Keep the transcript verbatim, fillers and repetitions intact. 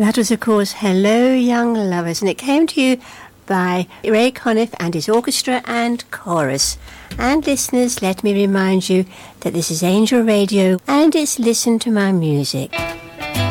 That was, of course, Hello Young Lovers, and it came to you by Ray Conniff and his orchestra and chorus. And listeners, let me remind you that this is Angel Radio, and it's Listen to My Music.